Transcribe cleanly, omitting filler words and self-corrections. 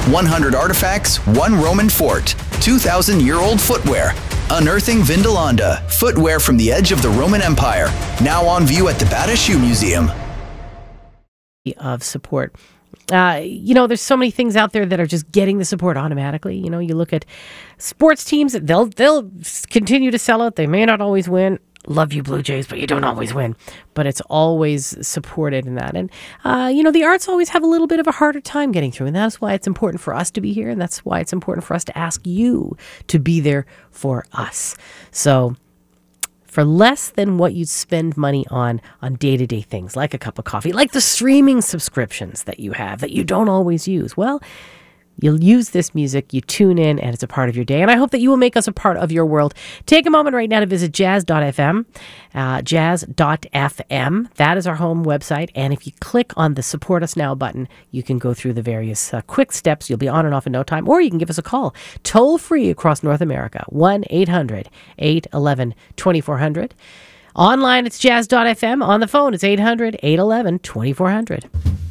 100 artifacts, one Roman fort, 2,000-year-old footwear. Unearthing Vindolanda, footwear from the edge of the Roman Empire. Now on view at the Bata Shoe Museum. Of support. There's so many things out there that are just getting the support automatically. You look at sports teams, they'll continue to sell out. They may not always win. Love you, Blue Jays, but you don't always win. But it's always supported in that. And, the arts always have a little bit of a harder time getting through. And that's why it's important for us to be here. And that's why it's important for us to ask you to be there for us. So for less than what you'd spend money on day-to-day things, like a cup of coffee, like the streaming subscriptions that you have that you don't always use, well, you'll use this music, you tune in, and it's a part of your day. And I hope that you will make us a part of your world. Take a moment right now to visit jazz.fm, jazz.fm. That is our home website. And if you click on the Support Us Now button, you can go through the various quick steps. You'll be on and off in no time. Or you can give us a call, toll-free across North America, 1-800-811-2400. Online, it's jazz.fm. On the phone, it's 800-811-2400.